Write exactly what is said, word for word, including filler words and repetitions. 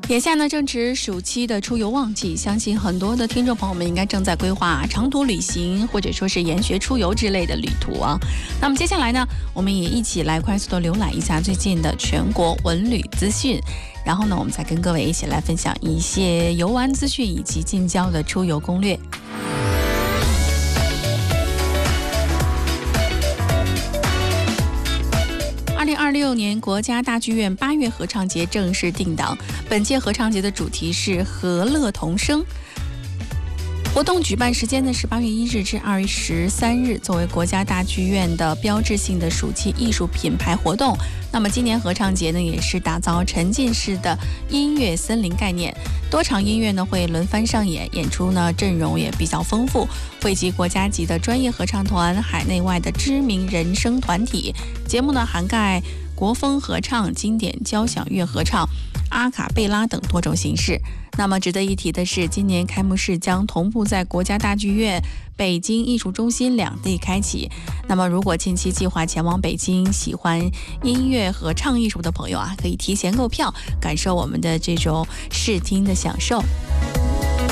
眼下呢正值暑期的出游旺季，相信很多的听众朋友们应该正在规划长途旅行，或者说是研学出游之类的旅途啊。那么接下来呢，我们也一起来快速的浏览一下最近的全国文旅资讯，然后呢，我们再跟各位一起来分享一些游玩资讯以及近郊的出游攻略。二零二六年国家大剧院八月合唱节正式定档，本届合唱节的主题是和乐同声。活动举办时间呢是八月一日至二月十三日，作为国家大剧院的标志性的暑期艺术品牌活动。那么今年合唱节呢也是打造沉浸式的音乐森林概念，多场音乐呢会轮番上演，演出呢阵容也比较丰富，汇集国家级的专业合唱团、海内外的知名人声团体。节目呢涵盖国风合唱、经典交响乐合唱、阿卡贝拉等多种形式。那么值得一提的是，今年开幕式将同步在国家大剧院、北京艺术中心两地开启。那么如果近期计划前往北京，喜欢音乐合唱艺术的朋友啊，可以提前购票，感受我们的这种视听的享受。